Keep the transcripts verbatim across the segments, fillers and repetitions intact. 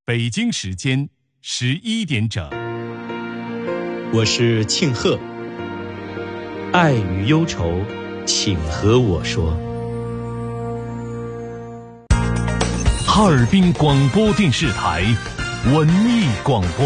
北京时间十一点整。 我是庆贺，爱与忧愁，请和我说。 哈尔滨广播电视台文艺广播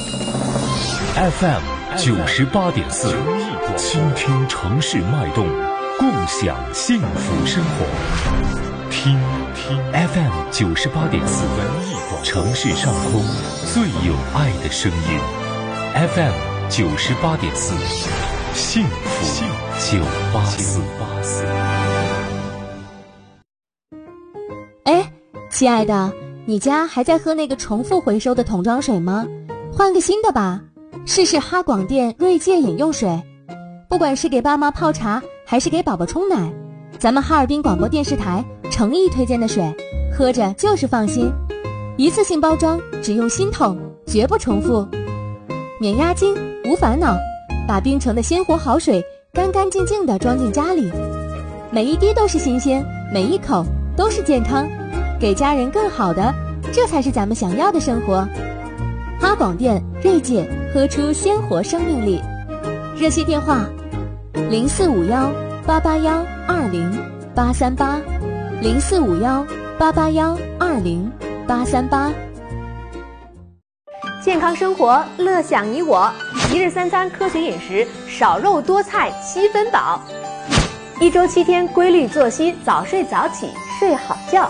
F M 九十八点四，倾听城市脉动，共享幸福生活。听听 F M 九十八点四，文艺广播，城市上空最有爱的声音。F M 九十八点四，幸福九八四。 哎，亲爱的，你家还在喝那个重复回收的桶装水吗？换个新的吧，试试哈广电锐界饮用水。不管是给爸妈泡茶，还是给宝宝冲奶，咱们哈尔滨广播电视台诚意推荐的水，喝着就是放心。一次性包装，只用新桶，绝不重复，免押金，无烦恼，把冰城的鲜活好水干干净净地装进家里，每一滴都是新鲜，每一口都是健康，给家人更好的，这才是咱们想要的生活。哈广电锐界，喝出鲜活生命力。热线电话零四五幺八八幺二零八三八，零四五幺八八幺二零八三八。 健康生活，乐享你我。一日三餐科学饮食，少肉多菜七分饱。一周七天规律作息，早睡早起，睡好觉。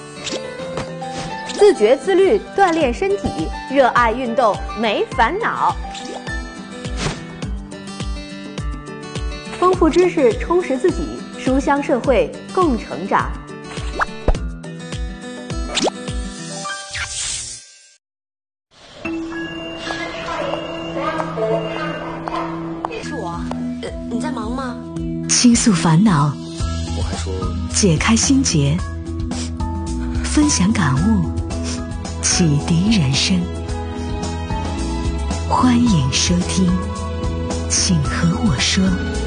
自觉自律，锻炼身体，热爱运动，没烦恼。丰富知识，充实自己，书香社会，共成长。 是我，呃，你在忙吗？ 倾诉烦恼， 我还说解开心结，分享感悟，启迪人生。欢迎收听，请和我说。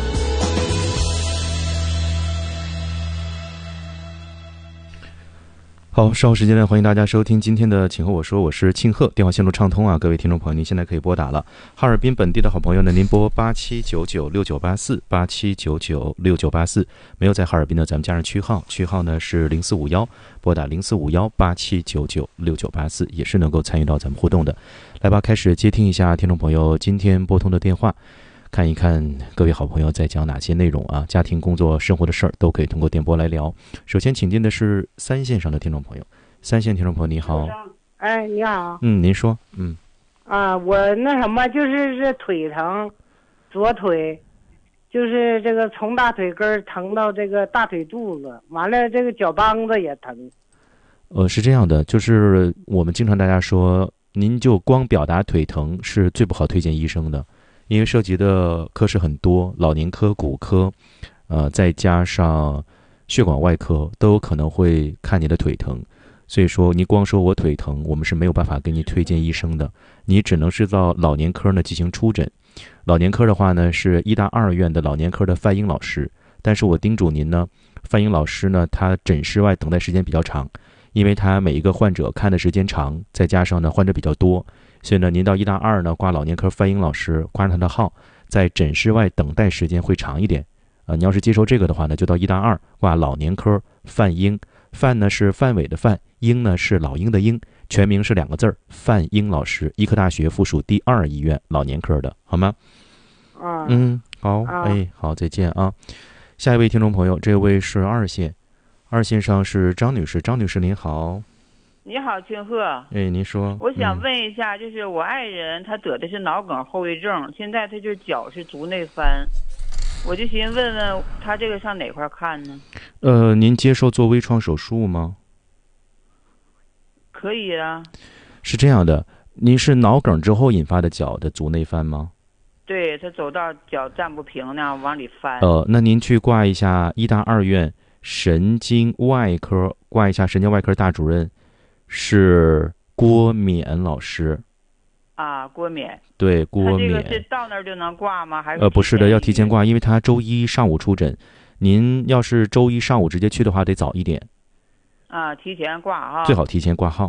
好，稍后时间呢，欢迎大家收听今天的请和我说，我是庆贺，电话线路畅通啊，各位听众朋友，您现在可以拨打了。哈尔滨本地的好朋友呢，您拨八七九九六九八四，八七九九六九八四，没有在哈尔滨的，咱们加上区号，区号呢是零四五幺，拨打零四五幺八七九九六九八四，也是能够参与到咱们互动的。来吧，开始接听一下听众朋友今天拨通的电话。看一看各位好朋友在讲哪些内容啊，家庭工作生活的事儿都可以通过电波来聊。首先请进的是三线上的听众朋友。三线听众朋友你好。 哎，你好。 嗯，您说。嗯啊，我那什么就是这腿疼，左腿就是这个从大腿根疼到这个大腿肚子，完了这个脚帮子也疼。 呃是这样的，就是我们经常大家说，您就光表达腿疼是最不好推荐医生的，因为涉及的科室很多，老年科、骨科，呃，再加上血管外科，都有可能会看你的腿疼。所以说，你光说我腿疼，我们是没有办法给你推荐医生的，你只能是到老年科呢进行出诊。老年科的话呢，是医大二院的老年科的范英老师，但是我叮嘱您呢，范英老师呢，他诊室外等待时间比较长，因为他每一个患者看的时间长，再加上呢患者比较多。所以呢，您到医大二呢挂老年科范英老师，挂上他的号，在诊室外等待时间会长一点。呃，你要是接受这个的话呢，就到医大二挂老年科范英。范呢是范伟的范，英呢是老鹰的鹰，全名是两个字儿，范英老师，医科大学附属第二医院老年科的，好吗？ 啊， 嗯，好， 啊、 哎，好，再见啊。下一位听众朋友，这位是二线，二线上是张女士，张女士您好。 你好，庆贺。 哎，您说。 我想问一下，就是我爱人他得的是脑梗后遗症，现在他就脚是足内翻，我就寻思问问他这个上哪块看呢？ 呃，您接受做微创手术吗？ 可以啊。 是这样的，您是脑梗之后引发的脚的足内翻吗？ 对，他走到脚站不平那样往里翻。 呃，那您去挂一下医大二院神经外科，挂一下神经外科大主任是郭勉老师。 啊，郭勉。 对，郭勉。他这个是到那儿就能挂吗？还是？ 呃，不是的，要提前挂，因为他周一上午出诊。您要是周一上午直接去的话，得早一点。 啊，提前挂哈。 最好提前挂号。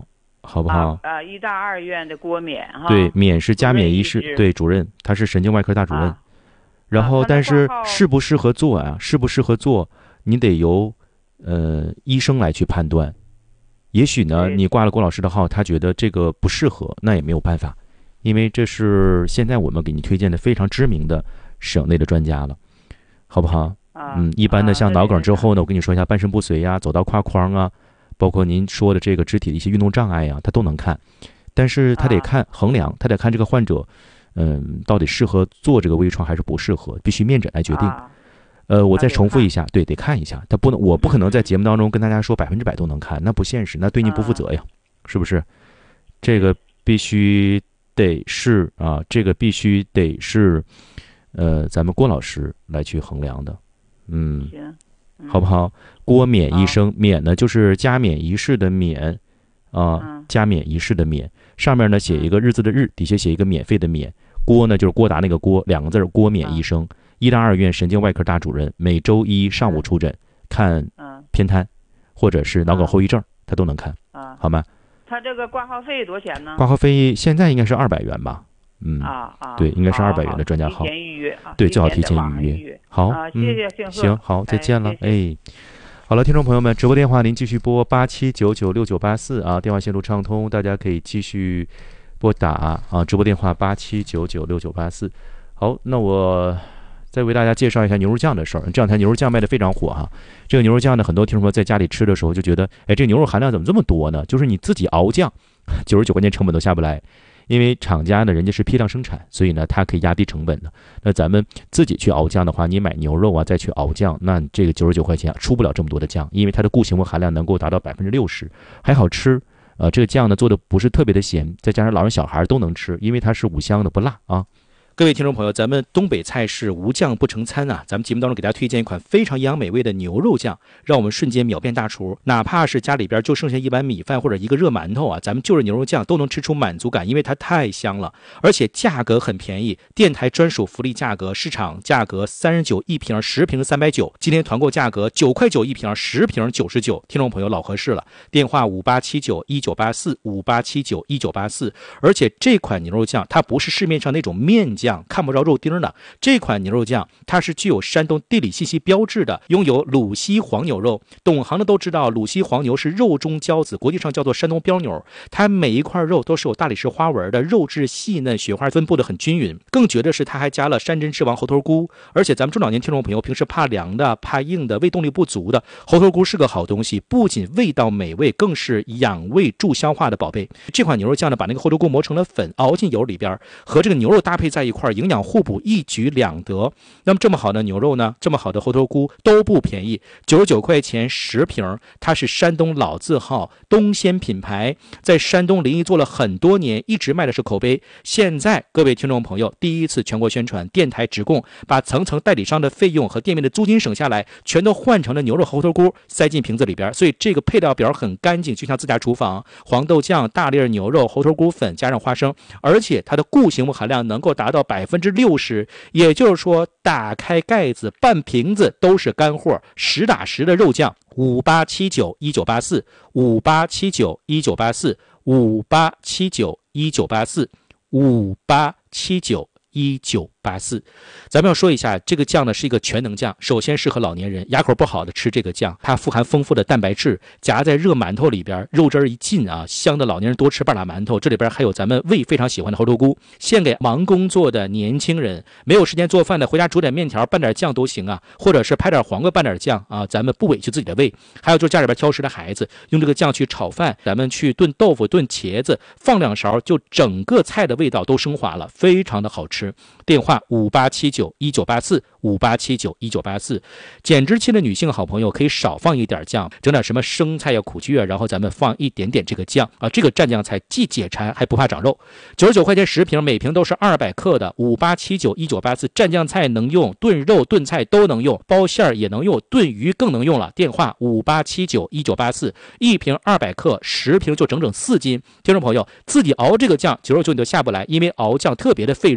好不好？ 啊，啊医大二院的郭冕哈。 对，冕是加冕医师，对，主任，他是神经外科大主任。啊、然后，但是适不适合做啊？适不适合做，你得由呃医生来去判断。也许呢，你挂了郭老师的号，他觉得这个不适合，那也没有办法，因为这是现在我们给你推荐的非常知名的省内的专家了，好不好？ 啊、 嗯，一般的像脑梗之后呢，我跟你说一下半身不遂呀、走道跨框啊。包括您说的这个肢体的一些运动障碍呀、啊，他都能看，但是他得看衡量，他得看这个患者，嗯，到底适合做这个微创还是不适合，必须面诊来决定。呃，我再重复一下，对，得看一下，他不能，我不可能在节目当中跟大家说百分之百都能看，那不现实，那对您不负责呀，是不是？这个必须得是啊，这个必须得是，呃，咱们郭老师来去衡量的，嗯。好不好？郭冕医生，冕呢就是加冕仪式的冕，啊、呃，加冕仪式的冕，上面呢写一个日字的日，底下写一个免费的免。郭呢就是郭达那个郭，两个字，郭冕医生，医大二院神经外科大主任，每周一上午出诊，看偏瘫或者是脑梗后遗症，他都能看，好吗？ 他这个挂号费多少钱呢？ 挂号费现在应该是二百元吧？嗯啊啊， 对，应该是二百元的专家号， 提前预约啊， 对，最好提前预约。好， 啊，谢谢姓贺。 行，好，再见了，哎，好了，听众朋友们，直播电话您继续拨八七九九六九八四啊，电话线路畅通，大家可以继续拨打啊，直播电话八七九九六九八四。好，那我再为大家介绍一下牛肉酱的事儿。这两天牛肉酱卖的非常火哈、啊，这个牛肉酱呢，很多听众朋友在家里吃的时候就觉得，哎，这牛肉含量怎么这么多呢？就是你自己熬酱，九十九块钱成本都下不来。因为厂家呢，人家是批量生产，所以呢，它可以压低成本的。那咱们自己去熬酱的话，你买牛肉啊，再去熬酱，那这个九十九块钱出不了这么多的酱，因为它的固形物含量能够达到百分之六十，还好吃。呃，这个酱呢做的不是特别的咸，再加上老人小孩都能吃，因为它是五香的，不辣啊。各位听众朋友，咱们东北菜是无酱不成餐啊！咱们节目当中给大家推荐一款非常营养美味的牛肉酱，让我们瞬间秒变大厨。哪怕是家里边就剩下一碗米饭或者一个热馒头啊，咱们就着牛肉酱都能吃出满足感，因为它太香了，而且价格很便宜，电台专属福利价格，市场价格三十九一瓶，十瓶三百九，今天团购价格九块九一瓶，十瓶九十九，听众朋友老合适了。电话五八七九一九八四五八七九一九八四，而且这款牛肉酱它不是市面上那种面酱。看不着肉丁的这款牛肉酱，它是具有山东地理信息标志的，拥有鲁西黄牛肉。懂行的都知道，鲁西黄牛是肉中骄子，国际上叫做山东标牛。它每一块肉都是有大理石花纹的，肉质细嫩，雪花分布的很均匀。更绝的是，它还加了山珍之王猴头菇。而且咱们中老年听众朋友平时怕凉的、怕硬的、胃动力不足的，猴头菇是个好东西，不仅味道美味，更是养胃助消化的宝贝。这款牛肉酱呢，把那个猴头菇磨成了粉，熬进油里边，和这个牛肉搭配在一块，营养互补，一举两得。那么这么好的牛肉呢，这么好的猴头菇都不便宜，九十九块钱十瓶。它是山东老字号东鲜品牌，在山东临沂做了很多年，一直卖的是口碑。现在各位听众朋友第一次全国宣传，电台直供，把层层代理商的费用和店面的租金省下来，全都换成了牛肉猴头菇塞进瓶子里边，所以这个配料表很干净，就像自家厨房。黄豆酱、大粒牛肉、猴头菇粉加上花生，而且它的固形物含量能够达到百分之六十，也就是说打开盖子半瓶子都是干货，实打实的肉酱。五八七九一九八四五八七九一九八四五八七九一九八四五八七九一九八四。咱们要说一下，这个酱呢是一个全能酱，首先适合老年人，牙口不好的吃这个酱，它富含丰富的蛋白质，夹在热馒头里边，肉汁一进啊，香的老年人多吃半拉馒头。这里边还有咱们胃非常喜欢的猴头菇，献给忙工作的年轻人，没有时间做饭的，回家煮点面条拌点酱都行啊，或者是拍点黄瓜拌点酱啊，咱们不委屈自己的胃。还有就是家里边挑食的孩子，用这个酱去炒饭，咱们去炖豆腐、炖茄子，放两勺，就整个菜的味道都升华了，非常的好吃。电话五八七九一九八四五八七九一九八四。减脂期的女性好朋友可以少放一点酱，整点什么生菜呀、苦菊啊，然后咱们放一点点这个酱啊，这个蘸酱菜既解馋还不怕长肉。九十九块钱十瓶，每瓶都是二百克的。五八七九一九八四，蘸酱菜能用，炖肉炖菜都能用，包馅儿也能用，炖鱼更能用了。电话五八七九一九八四，一瓶二百克，十瓶就整整四斤。听众朋友自己熬这个酱，九十九你都下不来，因为熬酱特别的费肉。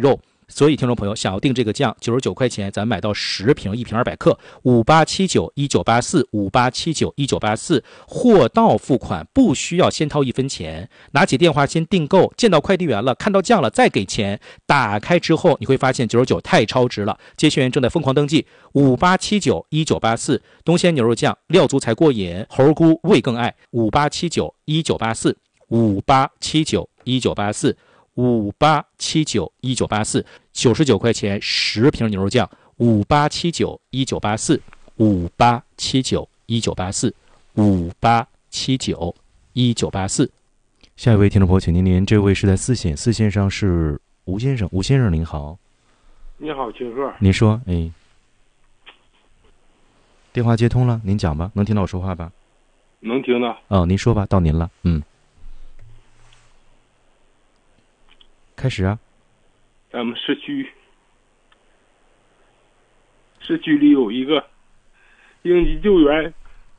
所以听众朋友想要订这个酱，九十九块钱，咱买到十瓶，一瓶二百克，五八七九一九八四，五八七九一九八四，货到付款，不需要先掏一分钱，拿起电话先订购，见到快递员了，看到酱了再给钱，打开之后你会发现九十九太超值了，接线员正在疯狂登记，五八七九一九八四，东鲜牛肉酱，料足才过瘾，猴菇味更爱，五八七九一九八四，五八七九一九八四。五八七九一九八四，九十九块钱十瓶牛肉酱，五八七九一九八四，五八七九一九八四，五八七九一九八四。 下一位听众朋友，请您您这位是在四线，四线上是吴先生，吴先生您好。 你好，清鹤。 您说，哎，电话接通了，您讲吧，能听到我说话吧？ 能听到。 哦，您说吧，到您了，嗯。开始啊！ 咱们市区，市区里有一个应急救援，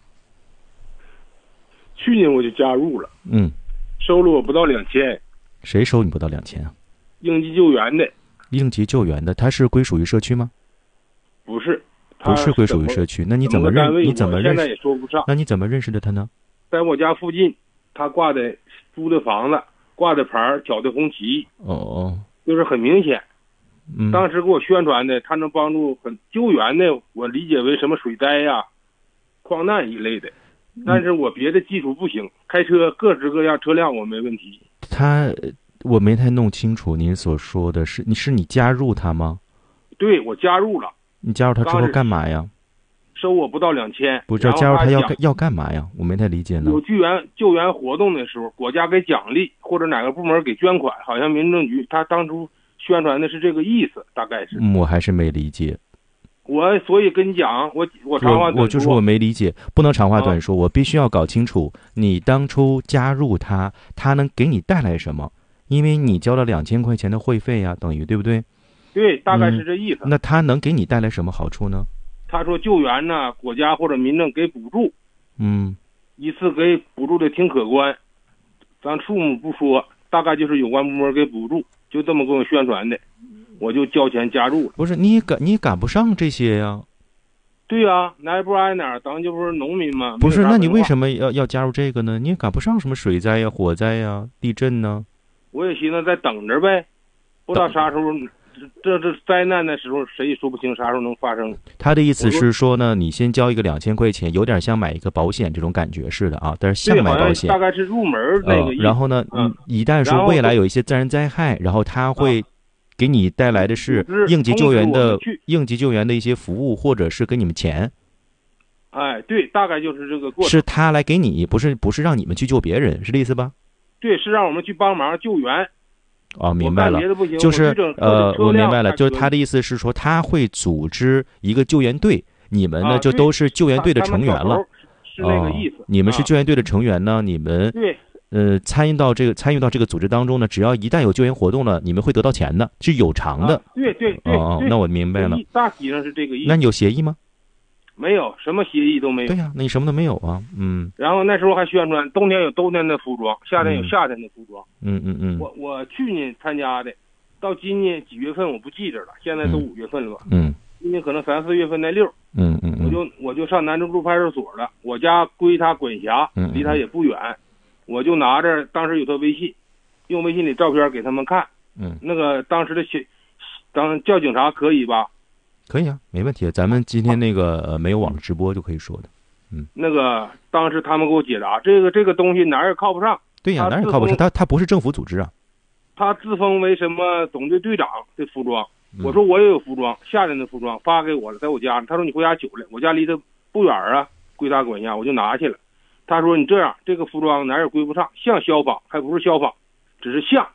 去年我就加入了， 嗯， 收了我不到两千。 谁收你不到两千啊？ 应急救援的。 应急救援的，他是归属于社区吗？ 不是， 不是归属于社区。那你怎么认？你怎么认识？ 现在也说不上。 那你怎么认识的他呢？ 在我家附近，他挂的租的房子。挂的牌，挑的红旗， 哦， 就是很明显。 嗯， 当时给我宣传的，他能帮助很救援的，我理解为什么水灾呀、矿难一类的。但是我别的技术不行，开车各式各样车辆我没问题。 他，我没太弄清楚您所说的是，你是你加入他吗？ 对，我加入了。 你加入他之后干嘛呀？ 收我不到两千， 不知道加入他要要干嘛呀？我没太理解呢。 有救援救援活动的时候，国家给奖励，或者哪个部门给捐款，好像民政局他当初宣传的是这个意思，大概是。 嗯，我还是没理解。 我所以跟你讲，我我长话短说。 我, 我就是我没理解，不能长话短说，啊、我必须要搞清楚你当初加入他，他能给你带来什么？因为你交了两千块钱的会费呀、啊，等于对不对？ 对，大概是这意思。 嗯、那他能给你带来什么好处呢？ 他说救援呢，国家或者民政给补助， 嗯， 一次给补助的挺可观，咱数目不说，大概就是有关部门给补助，就这么跟我宣传的，我就交钱加入了。 不是你赶你赶不上这些呀？ 对呀、啊，哪也不挨哪儿，咱就不是农民嘛。 不是，那你为什么要要加入这个呢？你也赶不上什么水灾呀、火灾呀、地震呢？ 我也寻思再等着呗，不知道啥时候。这这灾难的时候，谁也说不清啥时候能发生。 他的意思是说呢，你先交一个两千块钱，有点像买一个保险这种感觉似的啊，但是像买保险， 大概是入门那个意思、 呃。然后呢，嗯、一旦说未来有一些自然灾害，然后他会给你带来的是应急救援的应急救援的一些服务，或者是给你们钱。 哎，对，大概就是这个过程。 是他来给你，不是不是让你们去救别人，是这意思吧？ 对，是让我们去帮忙救援。 哦，明白了，就是呃，我明白了，就是他的意思是说，他会组织一个救援队，你们呢、啊、就都是救援队的成员了。 是那个意思。 哦、你们是救援队的成员呢，你们对呃参与到这个参与到这个组织当中呢，只要一旦有救援活动了，你们会得到钱的，是有偿的。 啊、对对对。 哦，那我明白了。 大体上是这个意思。 那你有协议吗？ 没有，什么协议都没有。 对呀、啊，那你什么都没有啊，嗯。 然后那时候还宣传，冬天有冬天的服装，夏天有夏天的服装。 嗯嗯嗯。 我我去年参加的，到今年几月份我不记着了，现在都五月份了吧？ 嗯。 今年可能三四月份那溜。 嗯嗯嗯。 我就我就上南州路派出所了，我家归他管辖， 嗯， 离他也不远，我就拿着当时有他微信，用微信里照片给他们看。 嗯。 那个当时的警，当叫警察可以吧？ 可以啊，没问题。咱们今天那个呃没有网络直播就可以说的，嗯。 那个当时他们给我解答，这个这个东西哪儿也靠不上。 对呀、啊，哪儿也靠不上。他他不是政府组织啊。 他自封为什么总队队长的服装？ 嗯、 我说我也有服装，夏天的服装发给我了，在我家。他说你回家取来，我家离他不远啊，归他管辖，我就拿去了。他说你这样，这个服装哪儿也归不上，像消防还不是消防，只是像。